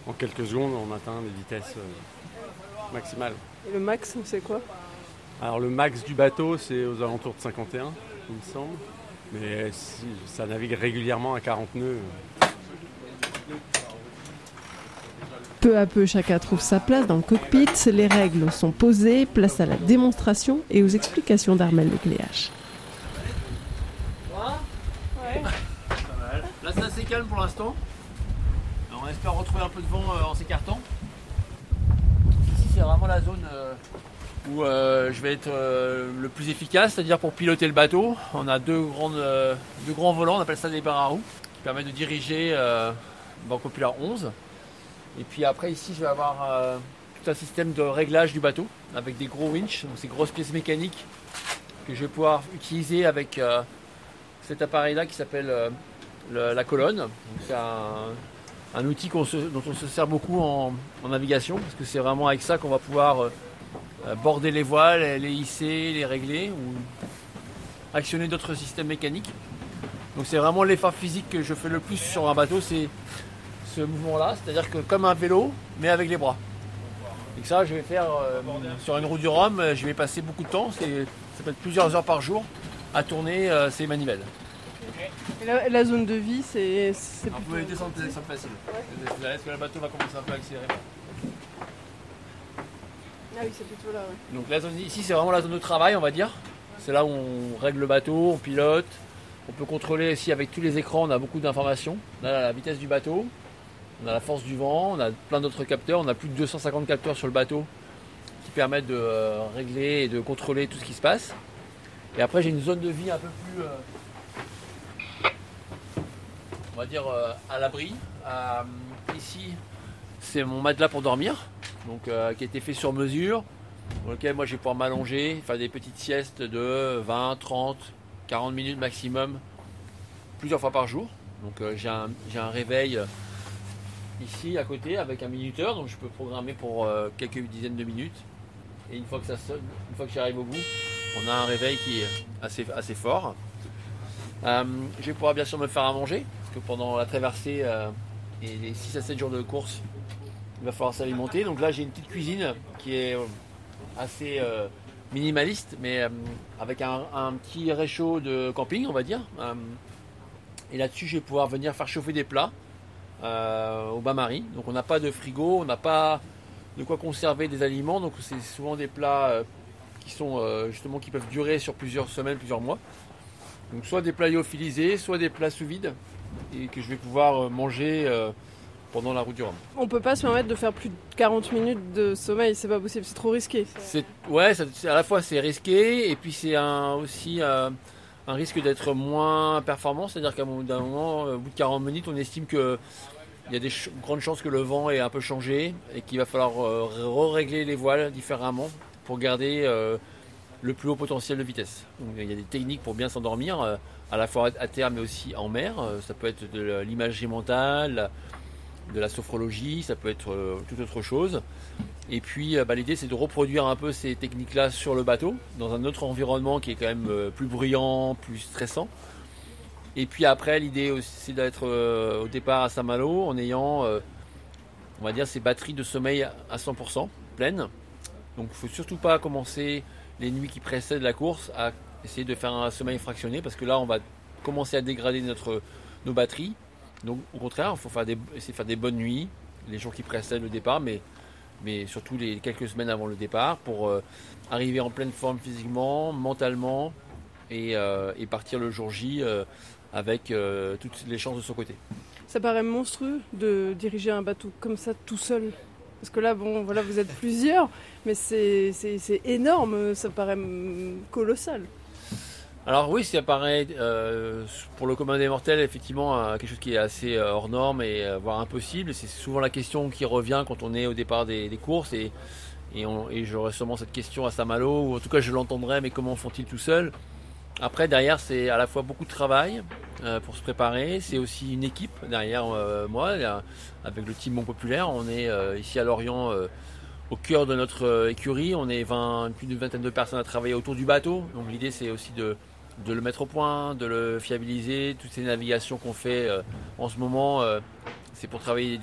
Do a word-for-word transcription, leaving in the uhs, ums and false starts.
en quelques secondes, on atteint des vitesses euh, maximales. Et le max, c'est quoi? Alors le max du bateau, c'est aux alentours de cinquante et un, il me semble. Mais si, ça navigue régulièrement à quarante nœuds. Peu à peu, chacun trouve sa place dans le cockpit. Les règles sont posées, place à la démonstration et aux explications d'Armel Lecléache. Ouais. Là, c'est assez calme pour l'instant. On espère retrouver un peu de vent euh, en s'écartant. Ici, c'est vraiment la zone euh, où euh, je vais être euh, le plus efficace, c'est-à-dire pour piloter le bateau. On a deux, grandes, euh, deux grands volants, on appelle ça des barres à roues, qui permettent de diriger euh, Banque Populaire onze. Et puis après, ici, je vais avoir euh, tout un système de réglage du bateau avec des gros winches, donc ces grosses pièces mécaniques que je vais pouvoir utiliser avec euh, cet appareil-là qui s'appelle euh, le, la colonne. Donc, c'est un, un outil qu'on se, dont on se sert beaucoup en, en navigation, parce que c'est vraiment avec ça qu'on va pouvoir euh, border les voiles, les hisser, les régler ou actionner d'autres systèmes mécaniques. Donc c'est vraiment l'effort physique que je fais le plus sur un bateau, c'est ce mouvement-là, c'est-à-dire que comme un vélo, mais avec les bras. Et que ça, je vais faire euh, sur une roue du Rhum, je vais passer beaucoup de temps, c'est, ça peut être plusieurs heures par jour, à tourner euh, ces manivelles. Et la, la zone de vie, c'est, c'est plutôt... Vous pouvez descendre, c'est facile. Ouais. Vous allez, est-ce que le bateau va commencer un peu à accélérer? Ah oui, c'est plutôt là, ouais. Donc la zone ici, c'est vraiment la zone de travail, on va dire. C'est là où on règle le bateau, on pilote. On peut contrôler ici avec tous les écrans, on a beaucoup d'informations. Là, la vitesse du bateau, on a la force du vent, on a plein d'autres capteurs. On a plus de deux cent cinquante capteurs sur le bateau qui permettent de euh, régler et de contrôler tout ce qui se passe. Et après, j'ai une zone de vie un peu plus, euh, on va dire, euh, à l'abri. Euh, ici, c'est mon matelas pour dormir, donc euh, qui a été fait sur mesure, dans lequel moi je vais pouvoir m'allonger, faire des petites siestes de vingt, trente, quarante minutes maximum, plusieurs fois par jour. Donc euh, j'ai, un, j'ai un réveil ici à côté avec un minuteur, donc je peux programmer pour euh, quelques dizaines de minutes. Et une fois que ça sonne, une fois que j'arrive au bout, on a un réveil qui est assez, assez fort. Euh, je vais pouvoir bien sûr me faire à manger, parce que pendant la traversée euh, et les six à sept jours de course, il va falloir s'alimenter. Donc là j'ai une petite cuisine qui est assez euh, minimaliste, mais euh, avec un, un petit réchaud de camping, on va dire. Euh, et là-dessus, je vais pouvoir venir faire chauffer des plats euh, au bain-marie. Donc on n'a pas de frigo, on n'a pas de quoi conserver des aliments. Donc c'est souvent des plats euh, qui sont euh, justement qui peuvent durer sur plusieurs semaines, plusieurs mois. Donc soit des plats lyophilisés, soit des plats sous vide et que je vais pouvoir manger euh, pendant la route du Rhum. On peut pas se permettre de faire plus de quarante minutes de sommeil, c'est pas possible, c'est trop risqué. C'est, ouais, ça, c'est, à la fois c'est risqué et puis c'est un, aussi euh, un risque d'être moins performant, c'est-à-dire qu'à un moment, au bout de quarante minutes, on estime qu'il y a des ch- grandes chances que le vent ait un peu changé et qu'il va falloir euh, régler les voiles différemment pour garder euh, le plus haut potentiel de vitesse. Donc, il y a des techniques pour bien s'endormir, euh, à la fois à terre mais aussi en mer. Euh, ça peut être de l'imagerie mentale, de la sophrologie, ça peut être euh, toute autre chose. Et puis euh, bah, l'idée c'est de reproduire un peu ces techniques-là sur le bateau, dans un autre environnement qui est quand même euh, plus bruyant, plus stressant. Et puis après l'idée aussi c'est d'être euh, au départ à Saint-Malo en ayant, euh, on va dire, ces batteries de sommeil à cent pour cent pleines. Donc il ne faut surtout pas commencer les nuits qui précèdent la course à essayer de faire un sommeil fractionné, parce que là on va commencer à dégrader notre, nos batteries. Donc au contraire, il faut faire des, essayer de faire des bonnes nuits, les jours qui précèdent le départ, mais, mais surtout les quelques semaines avant le départ, pour euh, arriver en pleine forme physiquement, mentalement, et, euh, et partir le jour J euh, avec euh, toutes les chances de son côté. Ça paraît monstrueux de diriger un bateau comme ça tout seul. Parce que là, bon, voilà, vous êtes plusieurs, mais c'est, c'est, c'est énorme, ça paraît colossal. Alors oui, ça paraît euh, pour le commun des mortels effectivement euh, quelque chose qui est assez euh, hors norme et euh, voire impossible. C'est souvent la question qui revient quand on est au départ des, des courses et, et, on, et j'aurai sûrement cette question à Saint-Malo, ou en tout cas je l'entendrai, mais comment font-ils tout seuls? Après derrière c'est à la fois beaucoup de travail euh, pour se préparer, c'est aussi une équipe derrière euh, moi, là, avec le team Banque Populaire. On est euh, ici à Lorient euh, au cœur de notre euh, écurie, on est vingt, plus d'une vingtaine de personnes à travailler autour du bateau, donc l'idée c'est aussi de de le mettre au point, de le fiabiliser. Toutes ces navigations qu'on fait euh, en ce moment, euh, c'est pour travailler